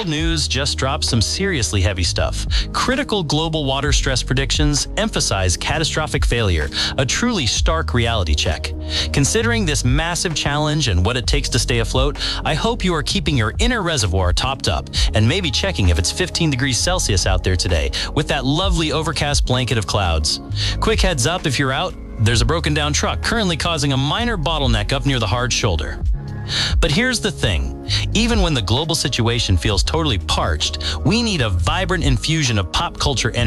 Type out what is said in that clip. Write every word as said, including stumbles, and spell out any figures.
News just dropped some seriously heavy stuff. Critical global water stress predictions emphasize catastrophic failure, a truly stark reality check. Considering this massive challenge and what it takes to stay afloat, I hope you are keeping your inner reservoir topped up and maybe checking if it's fifteen degrees Celsius out there today with that lovely overcast blanket of clouds. Quick heads up if you're out, there's a broken down truck currently causing a minor bottleneck up near the hard shoulder. But here's the thing, even when the global situation feels totally parched, we need a vibrant infusion of pop culture energy